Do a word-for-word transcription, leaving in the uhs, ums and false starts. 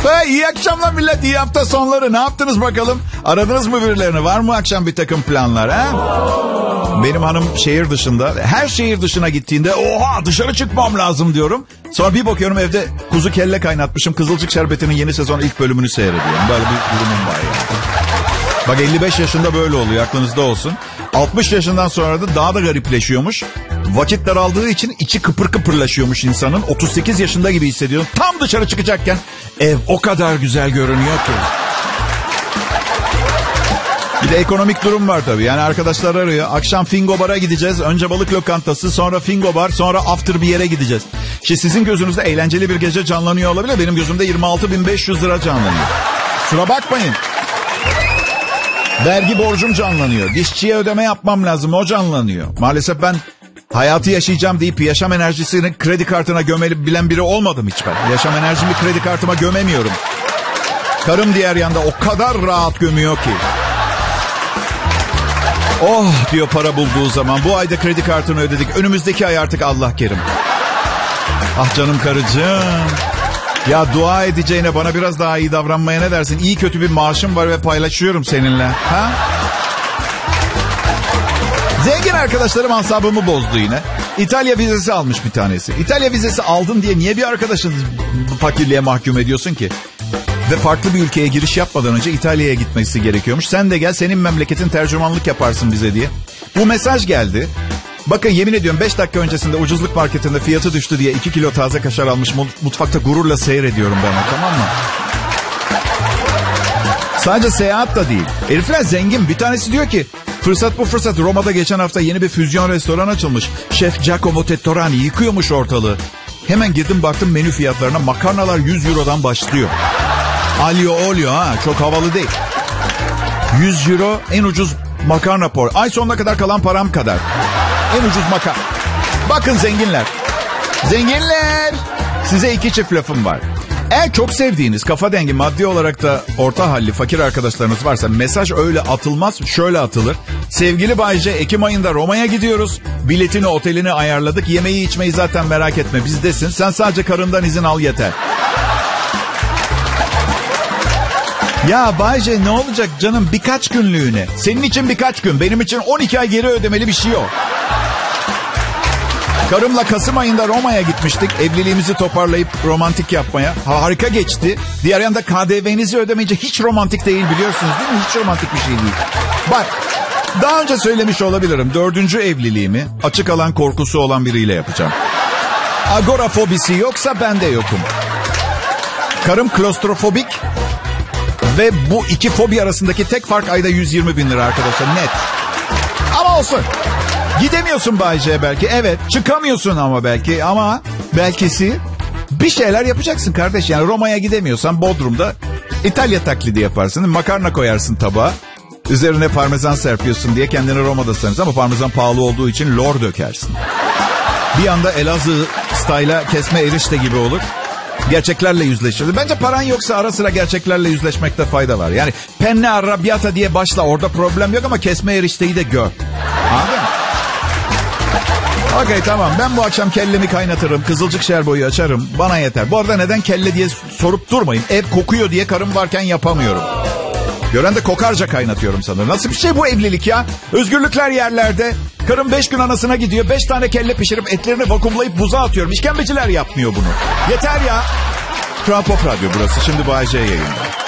Hey, iyi akşamlar millet, iyi hafta sonları. Ne yaptınız bakalım? Aradınız mı birilerini? Var mı akşam bir takım planlar ha? Benim hanım şehir dışında. Her şehir dışına gittiğinde oha dışarı çıkmam lazım diyorum. Sonra bir bakıyorum evde kuzu kelle kaynatmışım. Kızılcık Şerbeti'nin yeni sezon ilk bölümünü seyrediyorum. Böyle bir durumum var yani. Bak elli beş yaşında böyle oluyor, aklınızda olsun. altmış yaşından sonra da daha da garipleşiyormuş. Vakit daraldığı için içi kıpır kıpırlaşıyormuş insanın. otuz sekiz yaşında gibi hissediyorum. Tam dışarı çıkacakken ev o kadar güzel görünüyor ki. Bir de ekonomik durum var tabii. Yani arkadaşlar arıyor. Akşam Fingo Bar'a gideceğiz. Önce balık lokantası, sonra Fingo Bar, sonra after bir yere gideceğiz. İşte sizin gözünüzde eğlenceli bir gece canlanıyor olabilir. Benim gözümde yirmi altı bin beş yüz lira canlanıyor. Şuna bakmayın. Vergi borcum canlanıyor. Dişçiye ödeme yapmam lazım, o canlanıyor. Maalesef ben hayatı yaşayacağım deyip yaşam enerjisini kredi kartına gömeli bilen biri olmadım hiç ben. Yaşam enerjimi kredi kartıma gömemiyorum. Karım diğer yanda o kadar rahat gömüyor ki. Oh diyor para bulduğu zaman. Bu ayda kredi kartını ödedik. Önümüzdeki ay artık Allah kerim. Ah canım karıcığım. Ya dua edeceğine bana biraz daha iyi davranmaya ne dersin? İyi kötü bir maaşım var ve paylaşıyorum seninle. Ha? Zengin arkadaşlarım asabımı bozdu yine. İtalya vizesi almış bir tanesi. İtalya vizesi aldın diye niye bir arkadaşını fakirliğe mahkum ediyorsun ki? Ve farklı bir ülkeye giriş yapmadan önce İtalya'ya gitmesi gerekiyormuş. Sen de gel, senin memleketin tercümanlık yaparsın bize diye. Bu mesaj geldi. Bakın yemin ediyorum beş dakika öncesinde ucuzluk marketinde fiyatı düştü diye iki kilo taze kaşar almış. Mutfakta gururla seyrediyorum ben o, tamam mı? Sadece seyahat da değil. Herifler zengin. Bir tanesi diyor ki fırsat bu fırsat. Roma'da geçen hafta yeni bir füzyon restoran açılmış. Şef Giacomo Tettorani yıkıyormuş ortalığı. Hemen girdim baktım menü fiyatlarına. Makarnalar yüz eurodan başlıyor. Alio olio ha, çok havalı değil. yüz euro en ucuz makarna por. Ay sonuna kadar kalan param kadar. En ucuz makarna. Bakın zenginler. Zenginler. Size iki çift lafım var. Eğer çok sevdiğiniz, kafa dengi, maddi olarak da orta halli fakir arkadaşlarınız varsa mesaj öyle atılmaz, şöyle atılır. Sevgili Bayce, Ekim ayında Roma'ya gidiyoruz. Biletini, otelini ayarladık. Yemeği içmeyi zaten merak etme, bizdesin. Sen sadece karından izin al yeter. Ya Bayce ne olacak canım, birkaç günlüğüne. Senin için birkaç gün, benim için on iki ay geri ödemeli bir şey o. Karımla Kasım ayında Roma'ya gitmiştik. Evliliğimizi toparlayıp romantik yapmaya. Ha, harika geçti. Diğer yanda K D V'nizi ödemeyince hiç romantik değil, biliyorsunuz değil mi? Hiç romantik bir şey değil. Bak, daha önce söylemiş olabilirim. Dördüncü evliliğimi açık alan korkusu olan biriyle yapacağım. Agorafobisi yoksa ben de yokum. Karım klostrofobik. Ve bu iki fobi arasındaki tek fark ayda yüz yirmi bin lira arkadaşlar, net. Ama olsun. Gidemiyorsun Bayce belki. Evet, çıkamıyorsun ama belki. Ama belkisi bir şeyler yapacaksın kardeş. Yani Roma'ya gidemiyorsan Bodrum'da İtalya taklidi yaparsın. Makarna koyarsın tabağa. Üzerine parmesan serpiyorsun diye kendini Roma'da sanırsın. Ama parmesan pahalı olduğu için lor dökersin. Bir anda Elazığ style'a kesme erişte gibi olur. Gerçeklerle yüzleşirdi. Bence paran yoksa ara sıra gerçeklerle yüzleşmekte fayda var. Yani penne arrabbiata diye başla, orada problem yok ama kesme erişteyi de gör. Anladın mı? Okey tamam, ben bu akşam kellemi kaynatırım. Kızılcık şerboyu açarım. Bana yeter. Bu arada neden kelle diye sorup durmayın. Ev kokuyor diye karım varken yapamıyorum. Gören de kokarca kaynatıyorum sanırım. Nasıl bir şey bu evlilik ya? Özgürlükler yerlerde. Karım beş gün anasına gidiyor. Beş tane kelle pişirip etlerini vakumlayıp buza atıyorum. İşkembeciler yapmıyor bunu. Yeter ya. Kral Pop Radyo burası. Şimdi Bay J yayında.